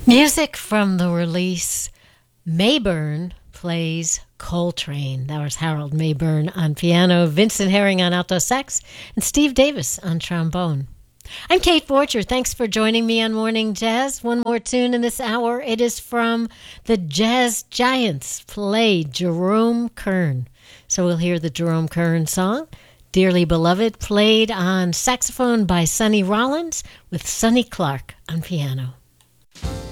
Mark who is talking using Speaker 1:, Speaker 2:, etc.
Speaker 1: Music from the release Mayburn Plays Coltrane. That was Harold Mayburn on piano, Vincent Herring on alto sax, and Steve Davis on trombone. I'm Kate Borcher. Thanks for joining me on Morning Jazz. One more tune in this hour. It is from the Jazz Giants, play Jerome Kern. So we'll hear the Jerome Kern song, Dearly Beloved, played on saxophone by Sonny Rollins with Sonny Clark on piano.